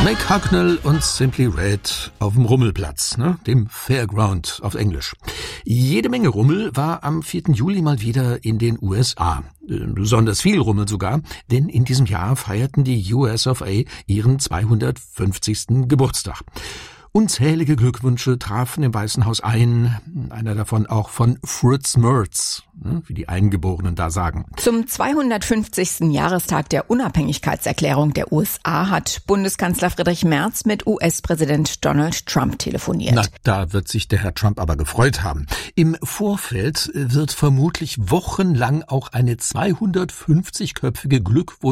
Mick Hucknall und Simply Red auf dem Rummelplatz, dem Fairground auf Englisch. Jede Menge Rummel war am 4. Juli mal wieder in den USA. Besonders viel Rummel sogar, denn in diesem Jahr feierten die US of A ihren 250. Geburtstag. Unzählige Glückwünsche trafen im Weißen Haus ein, einer davon auch von Fritz Merz, wie die Eingeborenen da sagen. Zum 250. Jahrestag der Unabhängigkeitserklärung der USA hat Bundeskanzler Friedrich Merz mit US-Präsident Donald Trump telefoniert. Na, da wird sich der Herr Trump aber gefreut haben. Im Vorfeld wird vermutlich wochenlang auch eine 250-köpfige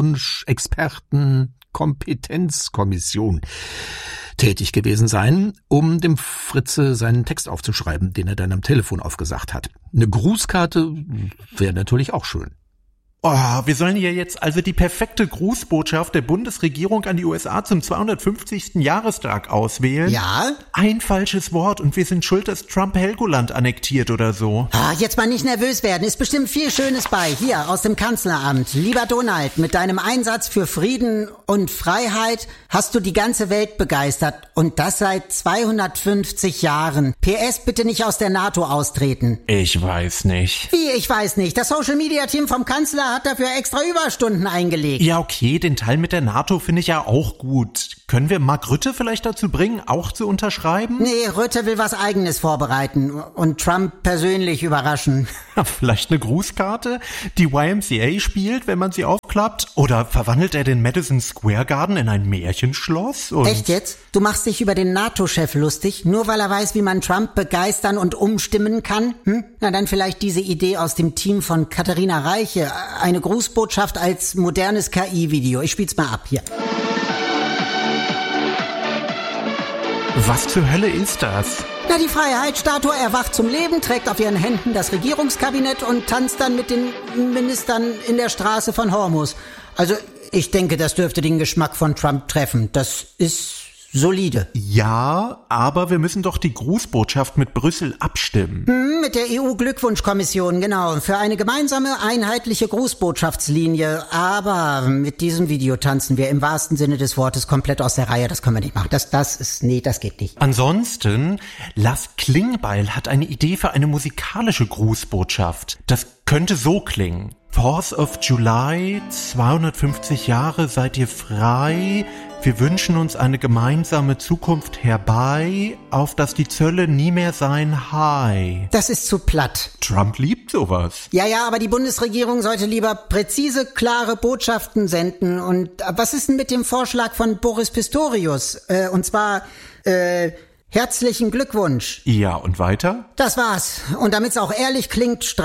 Glückwunsch-Experten-Kompetenzkommission tätig gewesen sein, um dem Fritze seinen Text aufzuschreiben, den er dann am Telefon aufgesagt hat. Eine Grußkarte wäre natürlich auch schön. Oh, wir sollen hier jetzt also die perfekte Grußbotschaft der Bundesregierung an die USA zum 250. Jahrestag auswählen? Ja? Ein falsches Wort und wir sind schuld, dass Trump Helgoland annektiert oder so. Jetzt mal nicht nervös werden, ist bestimmt viel Schönes bei. Hier, aus dem Kanzleramt. Lieber Donald, mit deinem Einsatz für Frieden und Freiheit hast du die ganze Welt begeistert. Und das seit 250 Jahren. PS, bitte nicht aus der NATO austreten. Ich weiß nicht. Wie, ich weiß nicht? Das Social-Media-Team vom Kanzler hat dafür extra Überstunden eingelegt. Ja, okay, den Teil mit der NATO finde ich ja auch gut. Können wir Mark Rutte vielleicht dazu bringen, auch zu unterschreiben? Nee, Rutte will was Eigenes vorbereiten und Trump persönlich überraschen. Vielleicht eine Grußkarte, die YMCA spielt, wenn man sie aufklappt? Oder verwandelt er den Madison Square Garden in ein Märchenschloss? Echt jetzt? Du machst dich über den NATO-Chef lustig, nur weil er weiß, wie man Trump begeistern und umstimmen kann? Na dann vielleicht diese Idee aus dem Team von Katharina Reiche. Eine Grußbotschaft als modernes KI-Video. Ich spiel's mal ab hier. Was zur Hölle ist das? Na, die Freiheitsstatue erwacht zum Leben, trägt auf ihren Händen das Regierungskabinett und tanzt dann mit den Ministern in der Straße von Hormuz. Also, ich denke, das dürfte den Geschmack von Trump treffen. Das ist solide. Ja, aber wir müssen doch die Grußbotschaft mit Brüssel abstimmen. Mit der EU-Glückwunschkommission, genau. Für eine gemeinsame, einheitliche Grußbotschaftslinie. Aber mit diesem Video tanzen wir im wahrsten Sinne des Wortes komplett aus der Reihe. Das können wir nicht machen. Das geht nicht. Ansonsten, Lars Klingbeil hat eine Idee für eine musikalische Grußbotschaft. Das könnte so klingen. 4th of July, 250 Jahre seid ihr frei. Wir wünschen uns eine gemeinsame Zukunft herbei, auf dass die Zölle nie mehr sein High. Das ist zu platt. Trump liebt sowas. Ja, aber die Bundesregierung sollte lieber präzise, klare Botschaften senden. Und was ist denn mit dem Vorschlag von Boris Pistorius? Und zwar, herzlichen Glückwunsch. Ja, und weiter? Das war's. Und damit's auch ehrlich klingt,